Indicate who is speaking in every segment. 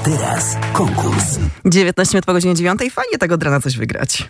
Speaker 1: teraz konkurs.
Speaker 2: 19 minut po godzinie 9. Fajnie tak od rana coś wygrać.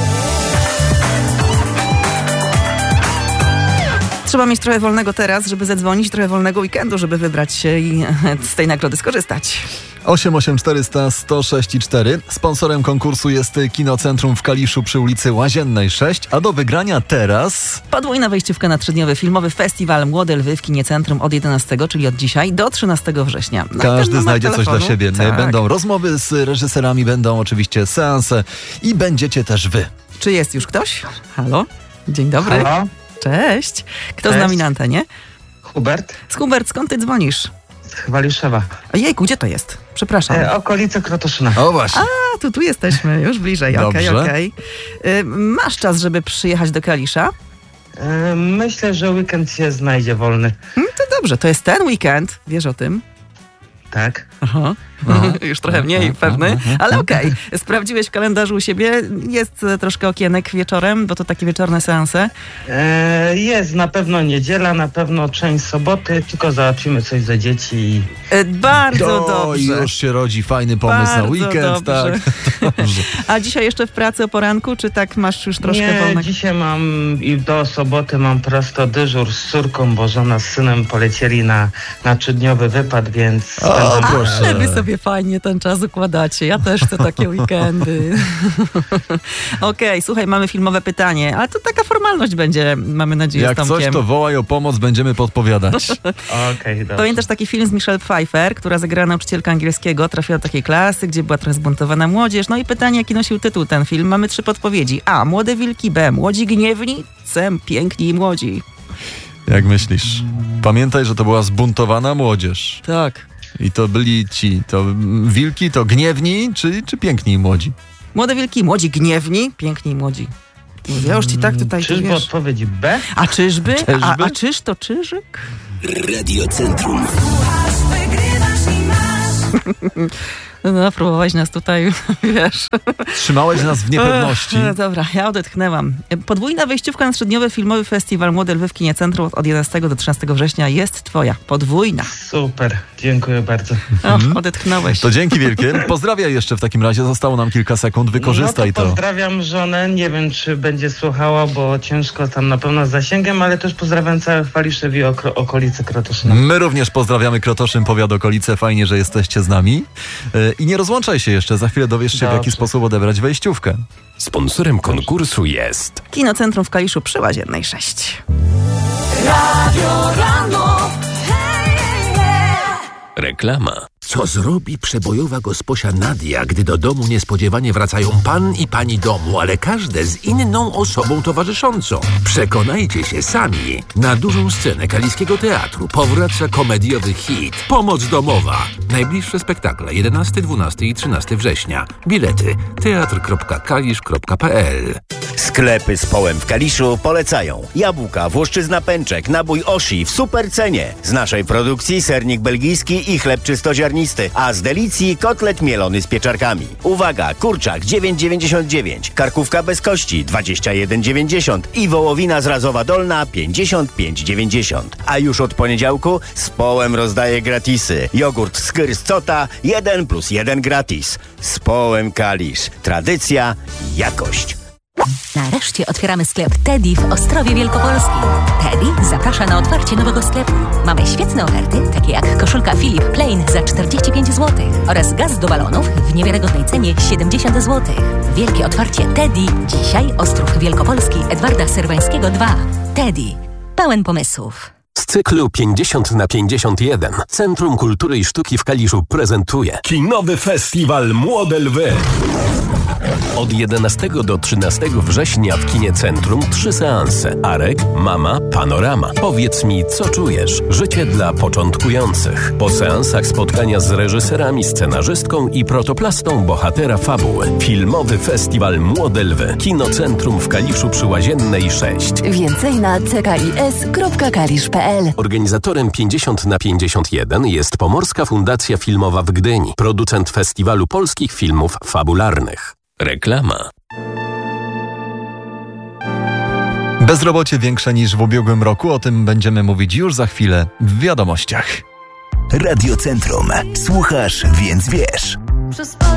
Speaker 2: Trzeba mieć trochę wolnego teraz, żeby zadzwonić, trochę wolnego weekendu, żeby wybrać się i z tej nagrody skorzystać.
Speaker 3: 88400 106 i 4. Sponsorem konkursu jest Kinocentrum w Kaliszu przy ulicy Łaziennej 6, a do wygrania teraz...
Speaker 2: Podwójna wejściówka na 3-dniowy filmowy festiwal Młode Lwy w Kinocentrum od 11, czyli od dzisiaj, do 13 września. No
Speaker 3: każdy znajdzie coś dla siebie.
Speaker 2: Tak.
Speaker 3: Będą rozmowy z reżyserami, będą oczywiście seanse i będziecie też wy.
Speaker 2: Czy jest już ktoś? Halo? Dzień dobry.
Speaker 4: Halo?
Speaker 2: Cześć. Kto
Speaker 4: Cześć.
Speaker 2: z nami na antenie?
Speaker 4: Hubert?
Speaker 2: Hubert, skąd ty dzwonisz?
Speaker 4: Z Waliszewa.
Speaker 2: Ojejku, gdzie to jest? Przepraszam.
Speaker 4: Okolice Krotoszyna.
Speaker 3: O właśnie.
Speaker 2: A, tu jesteśmy, już bliżej.
Speaker 3: Dobrze.
Speaker 2: Okej. Masz czas, żeby przyjechać do Kalisza?
Speaker 4: Myślę, że weekend się znajdzie wolny.
Speaker 2: To dobrze, to jest ten weekend. Wiesz o tym?
Speaker 4: Tak.
Speaker 2: Aha. Już trochę mniej pewny, ale okej. Sprawdziłeś w kalendarzu u siebie. Jest troszkę okienek wieczorem, bo to takie wieczorne seanse.
Speaker 4: Jest na pewno niedziela, na pewno część soboty, tylko załatwimy coś za dzieci i...
Speaker 2: Bardzo dobrze.
Speaker 3: Już się rodzi fajny pomysł na
Speaker 2: Bardzo
Speaker 3: weekend,
Speaker 2: dobrze.
Speaker 3: tak. Dobrze.
Speaker 2: A dzisiaj jeszcze w pracy o poranku, czy tak masz już troszkę
Speaker 4: Nie,
Speaker 2: wolnego?
Speaker 4: dzisiaj mam i do soboty mam prosto dyżur z córką, bo żona z synem polecieli na 3-dniowy wypad, więc...
Speaker 3: O, proszę.
Speaker 2: Ale wy sobie fajnie ten czas układacie. Ja też chcę takie weekendy. Okej, słuchaj, mamy filmowe pytanie, ale to taka formalność będzie, mamy nadzieję,
Speaker 3: Jak
Speaker 2: z Tomkiem.
Speaker 3: coś, to wołaj o pomoc, będziemy podpowiadać.
Speaker 4: Okej, dobrze.
Speaker 2: Pamiętasz taki film z Michelle Pfeiffer, która zagrała nauczycielkę angielskiego, trafiła do takiej klasy, gdzie była trochę zbuntowana młodzież. No i pytanie, jaki nosił tytuł ten film? Mamy 3 podpowiedzi. A. Młode wilki. B. Młodzi gniewni. C. Piękni i młodzi.
Speaker 3: Jak myślisz? Pamiętaj, że to była zbuntowana młodzież.
Speaker 2: Tak.
Speaker 3: I to byli to wilki, to gniewni, czy piękni i młodzi?
Speaker 2: Młode wilki, młodzi gniewni, piękni i młodzi. Ja już ci tak tutaj
Speaker 4: Czyżby
Speaker 2: wiesz.
Speaker 4: odpowiedź B?
Speaker 2: A czyżby?
Speaker 3: Czyżby?
Speaker 2: A czyż to czyżyk?
Speaker 1: Radiocentrum.
Speaker 2: No, próbowałeś nas tutaj, wiesz.
Speaker 3: Trzymałeś nas w niepewności.
Speaker 2: Dobra, ja odetchnęłam. Podwójna wejściówka na 3-dniowy filmowy festiwal Młode Lwy w Kinocentrum od 11 do 13 września jest twoja. Podwójna.
Speaker 4: Super, dziękuję bardzo.
Speaker 2: Odetchnąłeś.
Speaker 3: To dzięki wielkie. Pozdrawiaj jeszcze w takim razie. Zostało nam kilka sekund. Wykorzystaj
Speaker 4: no to.
Speaker 3: to.
Speaker 4: Pozdrawiam żonę. Nie wiem, czy będzie słuchała, bo ciężko tam na pewno z zasięgiem, ale też pozdrawiam całe Waliszew i okolice Krotoszyna.
Speaker 3: My również pozdrawiamy Krotoszyn, powiat, okolice. Fajnie, że jesteście z nami. I nie rozłączaj się jeszcze. Za chwilę dowiesz się, w jaki
Speaker 4: Dobrze.
Speaker 3: sposób odebrać wejściówkę.
Speaker 1: Sponsorem konkursu jest
Speaker 2: Kinocentrum w Kaliszu przy Łaziennej 6.
Speaker 1: reklama.
Speaker 5: Co zrobi przebojowa gosposia Nadia, gdy do domu niespodziewanie wracają pan i pani domu, ale każde z inną osobą towarzyszącą? Przekonajcie się sami. Na dużą scenę Kaliskiego Teatru powraca komediowy hit Pomoc domowa. Najbliższe spektakle 11, 12 i 13 września. Bilety teatr.kalisz.pl.
Speaker 6: Sklepy z Połem w Kaliszu polecają. Jabłka, włoszczyzna pęczek, nabój Oshi w super cenie. Z naszej produkcji sernik belgijski i chleb czystoziarnisty, a z Delicji kotlet mielony z pieczarkami. Uwaga, kurczak 9,99, karkówka bez kości 21,90 i wołowina z Razowa Dolna 55,90. A już od poniedziałku z Połem rozdaje gratisy. Jogurt Skyrz-Cota 1+1 gratis. Z Połem Kalisz. Tradycja, jakość.
Speaker 7: Nareszcie otwieramy sklep Teddy w Ostrowie Wielkopolskim. Teddy zaprasza na otwarcie nowego sklepu. Mamy świetne oferty, takie jak koszulka Philip Plain za 45 zł oraz gaz do balonów w niewiarygodnej cenie 70 zł. Wielkie otwarcie Teddy. Dzisiaj Ostrów Wielkopolski Edwarda Serwańskiego 2. Teddy. Pełen pomysłów.
Speaker 5: Z cyklu 50×51 Centrum Kultury i Sztuki w Kaliszu prezentuje
Speaker 8: Kinowy Festiwal Młode Lwy.
Speaker 5: od 11 do 13 września w Kinie Centrum 3 seanse. Arek, Mama, Panorama. Powiedz mi, co czujesz? Życie dla początkujących. Po seansach spotkania z reżyserami, scenarzystką i protoplastą bohatera fabuły. Filmowy Festiwal Młode Lwy. Kino Centrum w Kaliszu przy Łaziennej 6.
Speaker 9: Więcej na ckis.kalisz.pl.
Speaker 5: Organizatorem 50×51 jest Pomorska Fundacja Filmowa w Gdyni, producent Festiwalu Polskich Filmów Fabularnych.
Speaker 1: Reklama.
Speaker 3: Bezrobocie większe niż w ubiegłym roku, o tym będziemy mówić już za chwilę w wiadomościach.
Speaker 9: Radio Centrum. Słuchasz, więc wiesz.